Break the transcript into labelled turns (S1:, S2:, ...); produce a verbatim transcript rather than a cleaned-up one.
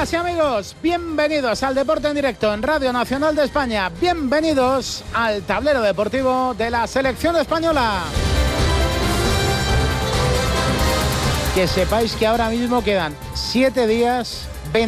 S1: Amigas y amigos, bienvenidos al Deporte en Directo en Radio Nacional de España. Bienvenidos al tablero deportivo de la selección española. Que sepáis que ahora mismo quedan siete días